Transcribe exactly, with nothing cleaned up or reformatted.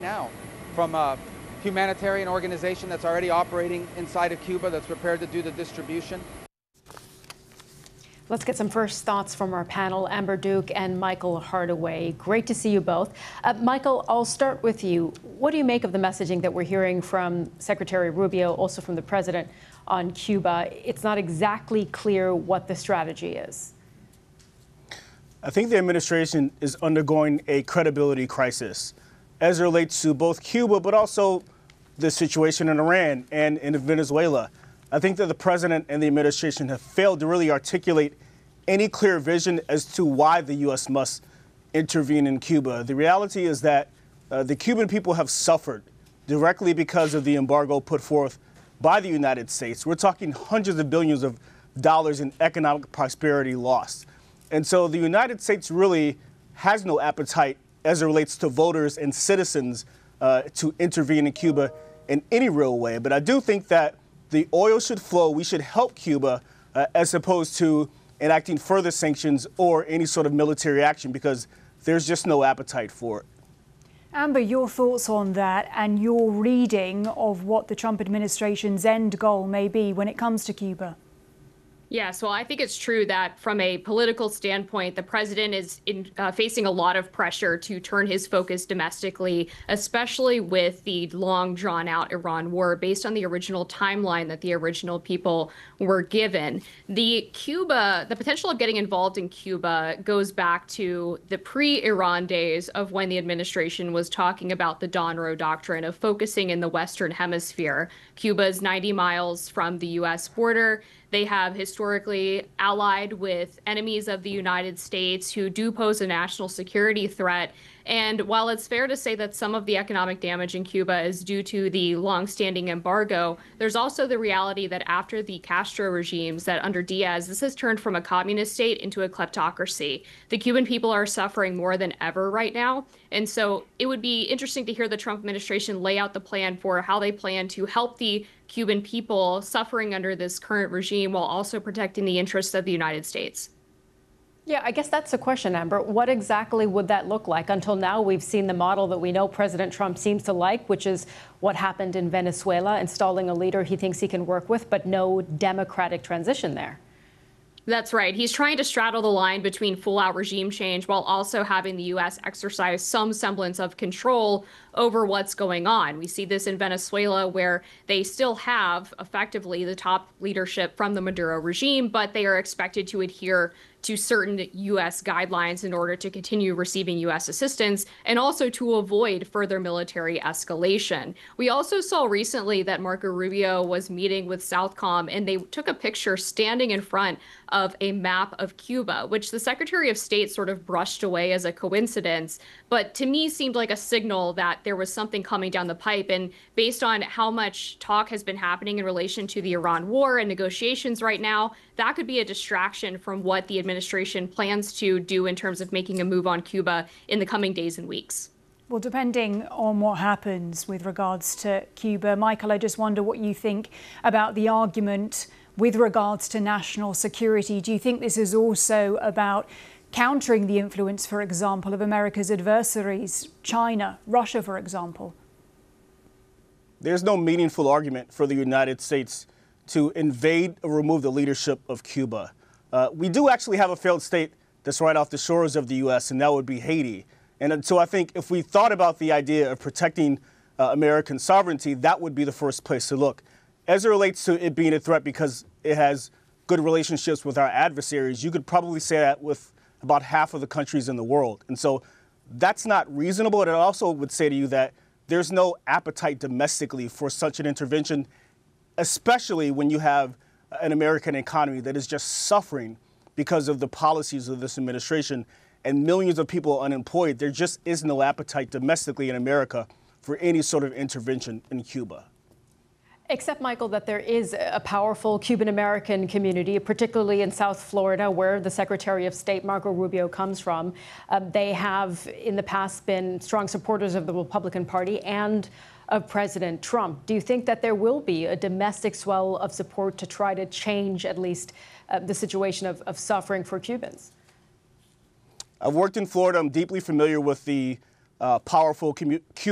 now from a humanitarian organization that's already operating inside of Cuba that's prepared to do the distribution. Let's get some first thoughts from our panel, Amber Duke and Michael Hardaway. Great to see you both. Uh, Michael, I'll start with you. What do you make of the messaging that we're hearing from Secretary Rubio, also from the president, on Cuba? It's not exactly clear what the strategy is. I think the administration is undergoing a credibility crisis as it relates to both Cuba, but also the situation in Iran and in Venezuela. I think that the president and the administration have failed to really articulate any clear vision as to why the U S must intervene in Cuba. The reality is that uh, the Cuban people have suffered directly because of the embargo put forth by the United States. We're talking hundreds of billions of dollars in economic prosperity lost. And so the United States really has no appetite as it relates to voters and citizens uh, to intervene in Cuba in any real way. But I do think that the oil should flow. We should help Cuba uh, as opposed to enacting further sanctions or any sort of military action, because there's just no appetite for it. Amber, your thoughts on that and your reading of what the Trump administration's end goal may be when it comes to Cuba? Yes, well, I think it's true that from a political standpoint, the president is in, uh, facing a lot of pressure to turn his focus domestically, especially with the long drawn out Iran war based on the original timeline that the original people were given. The Cuba, the potential of getting involved in Cuba goes back to the pre-Iran days of when the administration was talking about the Donroe Doctrine of focusing in the Western Hemisphere. Cuba is ninety miles from the U S border. They have historically allied with enemies of the United States who do pose a national security threat. And while it's fair to say that some of the economic damage in Cuba is due to the longstanding embargo, there's also the reality that after the Castro regimes, that under Diaz, this has turned from a communist state into a kleptocracy. The Cuban people are suffering more than ever right now. And so it would be interesting to hear the Trump administration lay out the plan for how they plan to help the Cuban people suffering under this current regime while also protecting the interests of the United States. Yeah, I guess that's the question, Amber. What exactly would that look like? Until now, we've seen the model that we know President Trump seems to like, which is what happened in Venezuela, installing a leader he thinks he can work with, but no democratic transition there. That's right. He's trying to straddle the line between full-out regime change while also having the U S exercise some semblance of control over what's going on. We see this in Venezuela, where they still have effectively the top leadership from the Maduro regime, but they are expected to adhere to certain U S guidelines in order to continue receiving U S assistance and also to avoid further military escalation. We also saw recently that Marco Rubio was meeting with Southcom, and they took a picture standing in front of a map of Cuba, which the Secretary of State sort of brushed away as a coincidence, but to me seemed like a signal that there was something coming down the pipe. And based on how much talk has been happening in relation to the Iran war and negotiations right now, that could be a distraction from what the administration plans to do in terms of making a move on Cuba in the coming days and weeks. Well, depending on what happens with regards to Cuba, Michael, I just wonder what you think about the argument with regards to national security. Do you think this is also about countering the influence, for example, of America's adversaries, China, Russia, for example? There's no meaningful argument for the United States to invade or remove the leadership of Cuba. Uh, we do actually have a failed state that's right off the shores of the U S, and that would be Haiti. And so I think if we thought about the idea of protecting uh, American sovereignty, that would be the first place to look. As it relates to it being a threat because it has good relationships with our adversaries, you could probably say that with about half of the countries in the world. And so that's not reasonable. And I also would say to you that there's no appetite domestically for such an intervention, especially when you have an American economy that is just suffering because of the policies of this administration and millions of people unemployed. There just is no appetite domestically in America for any sort of intervention in Cuba. Except, Michael, that there is a powerful Cuban-American community, particularly in South Florida, where the Secretary of State, Marco Rubio, comes from. Uh, they have, in the past, been strong supporters of the Republican Party and of President Trump. Do you think that there will be a domestic swell of support to try to change, at least, uh, the situation of, of suffering for Cubans? I've worked in Florida. I'm deeply familiar with the uh, powerful Cuban